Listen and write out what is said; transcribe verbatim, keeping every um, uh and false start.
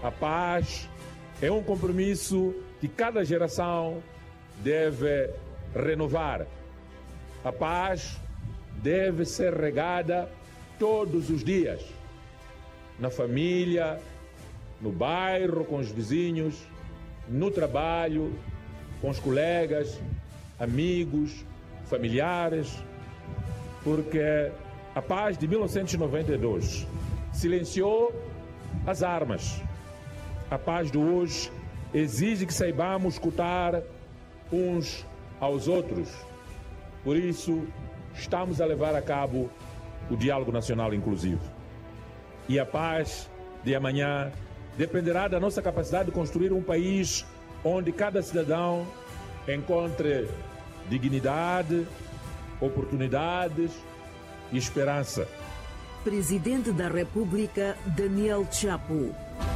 A paz é um compromisso que cada geração deve renovar. A paz deve ser regada todos os dias, na família, no bairro, com os vizinhos, no trabalho, com os colegas, amigos, familiares, porque a paz de mil novecentos e noventa e dois silenciou as armas. A paz de hoje exige que saibamos escutar uns aos outros. Por isso, estamos a levar a cabo o Diálogo Nacional Inclusivo. E a paz de amanhã dependerá da nossa capacidade de construir um país onde cada cidadão encontre dignidade, oportunidades e esperança. Presidente da República, Daniel Chapo.